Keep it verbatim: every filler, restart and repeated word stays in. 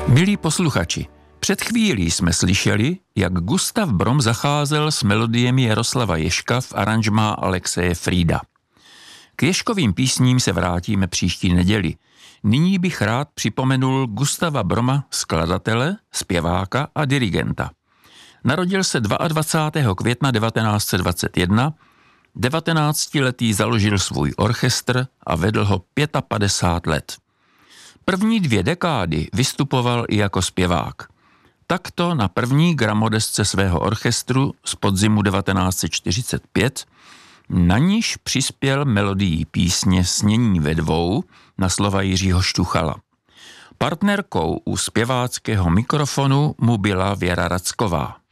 Milí posluchači, před chvílí jsme slyšeli, jak Gustav Brom zacházel s melodiemi Jaroslava Ježka v aranžmá Alexeje Frieda. K Ježkovým písním se vrátíme příští neděli. Nyní bych rád připomenul Gustava Broma, skladatele, zpěváka a dirigenta. Narodil se dvacátého druhého května devatenáct set dvacet jedna, devatenáctiletý založil svůj orchestr a vedl ho padesát pět let. První dvě dekády vystupoval i jako zpěvák. Takto na první gramodesce svého orchestru z podzimu devatenáct set čtyřicet pět, na níž přispěl melodií písně Snění ve dvou na slova Jiřího Štuchala. Partnerkou u zpěváckého mikrofonu mu byla Věra Racková.